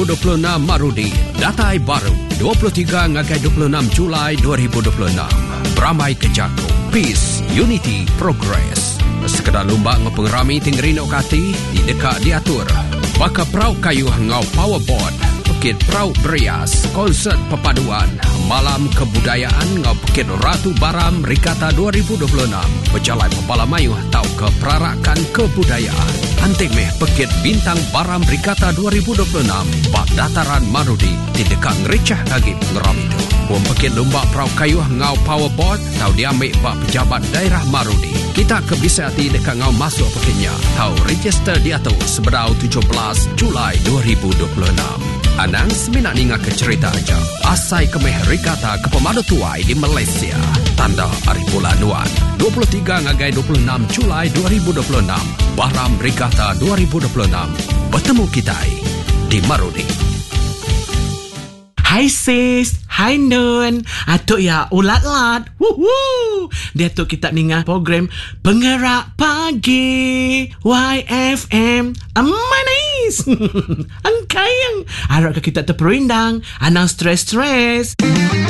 26 Marudi, datai baru 23 ngagai 26 Julai 2026. Beramai ke Jago, Peace, Unity, Progress. Sekedar lumba ngepengrami tinggerino kati, di dekat diatur. Baka perau kayu ngau powerboard, pekit perau berias, konsert perpaduan, malam kebudayaan ngau pekit Ratu Baram Rikata 2026. Berjalan Pepala Mayuh tau ke perarakan kebudayaan. Anting meh pekit Bintang Baram Rikata 2026 bak dataran Marudi di dekat ngericah lagi pengeram itu. Puan pekit lumba perau kayu ngau powerboard tau diambil bak pejabat daerah Marudi. Kita ke bisa hati dekat ngau masuk pekitnya. Tau register dia tu sebedau 17 Julai 2026. Anang seminat ninga ke cerita aja. Asai kemeh Rikata ke pemadu tuai di Malaysia. Tanda Hari Bulan Nuan 23 ngagai 26 Julai 2026. Baram Rikata 2026. Bertemu kita di Marudi. Hai sis, hai Nun. Atuk ya ulat-lat. Wuhu. Dia tu kita dengar program Penggerak Pagi YFM. Manis. Angkai yang harap kita terperindang. Anang stres-stres.